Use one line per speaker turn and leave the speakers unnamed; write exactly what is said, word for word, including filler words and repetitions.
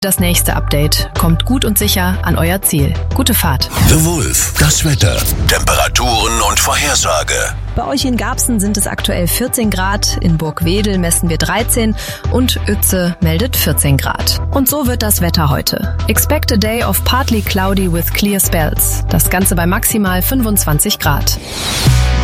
Das nächste Update kommt gut und sicher an euer Ziel. Gute Fahrt.
The Wolf, das Wetter, Temperaturen und Vorhersage.
Bei euch in Garbsen sind es aktuell vierzehn Grad, in Burgwedel messen wir dreizehn und Uetze meldet vierzehn Grad. Und so wird das Wetter heute. Expect a day of partly cloudy with clear spells. Das Ganze bei maximal fünfundzwanzig Grad.